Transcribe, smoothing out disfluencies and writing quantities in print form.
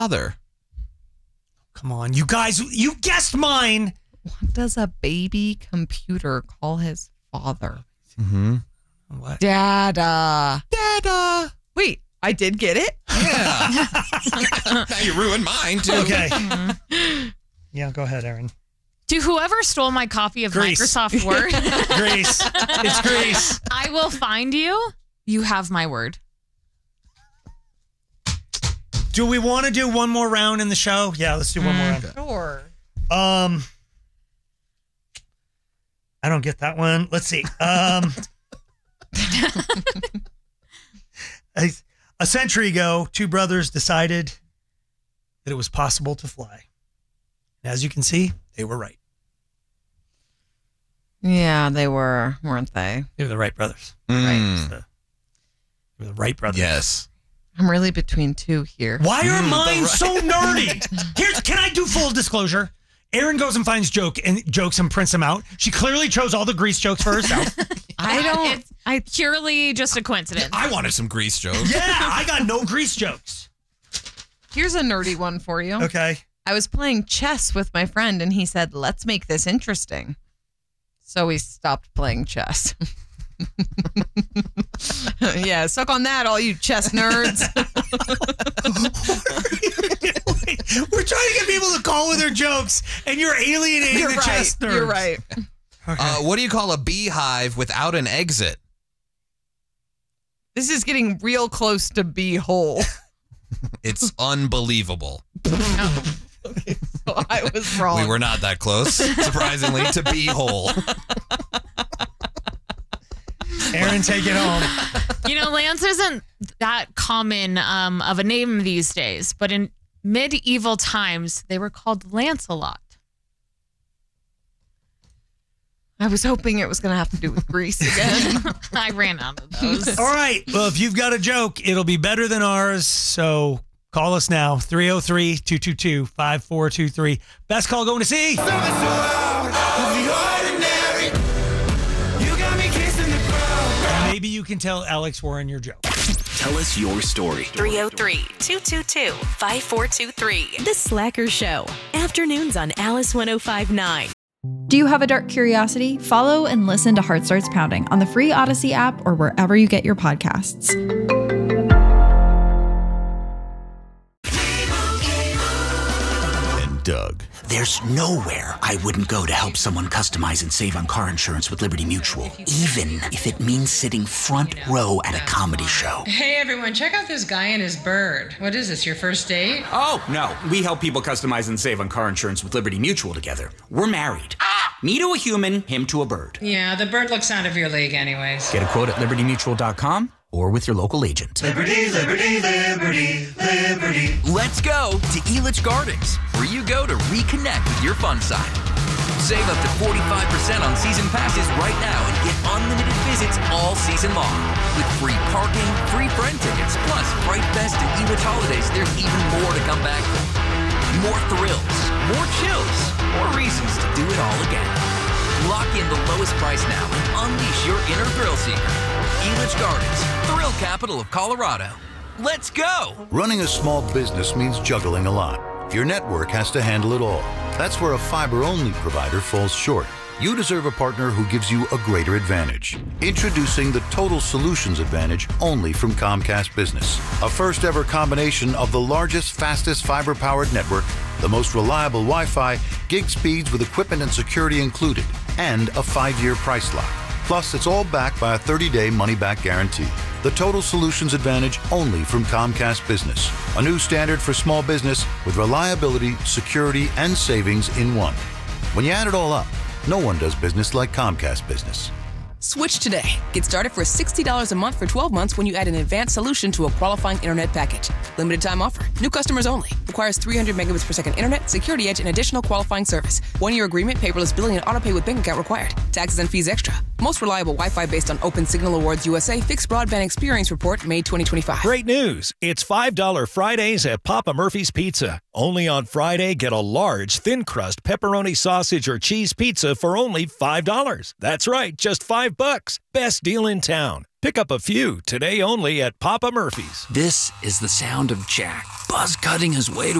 Father. Come on, you guys, you guessed mine. What does a baby computer call his father? Mm-hmm. What? Dada. Dada. Wait, I did get it? Yeah. Now you ruined mine, too. Okay. Yeah, go ahead, Aaron. To whoever stole my copy of Grease. Microsoft Word, Grease. It's Grease. I will find you. You have my word. Do we want to do one more round in the show? Yeah, let's do one more round. Sure. I don't get that one. Let's see. A century ago, two brothers decided that it was possible to fly. And as you can see, they were right. Yeah, they were, weren't they? They were the Wright brothers. Mm. They were the Wright brothers. Yes. I'm really between two here. Why are mine so nerdy? Can I do full disclosure? Erin goes and finds jokes and prints them out. She clearly chose all the Grease jokes for herself. It's purely just a coincidence. I wanted some Grease jokes. Yeah, I got no Grease jokes. Here's a nerdy one for you. Okay. I was playing chess with my friend and he said, let's make this interesting. So we stopped playing chess. Yeah, suck on that, all you chess nerds. We're trying to get people to call with their jokes, and you're alienating the chess nerds. You're right. Okay. What do you call a beehive without an exit? This is getting real close to B-hole. It's unbelievable. Okay, so I was wrong. We were not that close, surprisingly, to B-hole. Aaron, take it home. You know, Lance isn't that common of a name these days, but in medieval times, they were called Lancelot. I was hoping it was going to have to do with Grease again. I ran out of those. All right. Well, if you've got a joke, it'll be better than ours. So call us now, 303-222-5423. Best call going to see. Maybe you can tell Alex Warren your joke. Tell us your story. 303-222-5423. The Slacker Show. Afternoons on Alice 105.9. Do you have a dark curiosity? Follow and listen to Heart Starts Pounding on the free Odyssey app or wherever you get your podcasts. And Doug. There's nowhere I wouldn't go to help someone customize and save on car insurance with Liberty Mutual, even if it means sitting front row at a comedy show. Hey everyone, check out this guy and his bird. What is this, your first date? Oh, no. We help people customize and save on car insurance with Liberty Mutual together. We're married. Me to a human, him to a bird. Yeah, the bird looks out of your league anyways. Get a quote at libertymutual.com or with your local agent. Liberty, liberty, liberty, liberty. Let's go to Elitch Gardens, where you go to reconnect with your fun side. Save up to 45% on season passes right now and get unlimited visits all season long. With free parking, free friend tickets, plus Fright Fest and Elitch Holidays, there's even more to come back for. More thrills, more chills, more reasons to do it all again. Lock in the lowest price now and unleash your inner thrill seeker. Elitch Gardens, thrill capital of Colorado. Let's go! Running a small business means juggling a lot. Your network has to handle it all. That's where a fiber-only provider falls short. You deserve a partner who gives you a greater advantage. Introducing the Total Solutions Advantage only from Comcast Business. A first-ever combination of the largest, fastest fiber-powered network, the most reliable Wi-Fi, gig speeds with equipment and security included, and a 5-year price lock. Plus, it's all backed by a 30-day money-back guarantee. The Total Solutions Advantage only from Comcast Business. A new standard for small business with reliability, security, and savings in one. When you add it all up, no one does business like Comcast Business. Switch today. Get started for $60 a month for 12 months when you add an advanced solution to a qualifying internet package. Limited time offer. New customers only. Requires 300 megabits per second internet, security edge, and additional qualifying service. 1-year agreement, paperless billing, and autopay with bank account required. Taxes and fees extra. Most reliable Wi-Fi based on Open Signal Awards USA Fixed Broadband Experience Report, May 2025. Great news. It's $5 Fridays at Papa Murphy's Pizza. Only on Friday, get a large, thin-crust pepperoni sausage or cheese pizza for only $5. That's right, just $5. Best deal in town. Pick up a few today only at Papa Murphy's. This is the sound of Jack buzz cutting his way to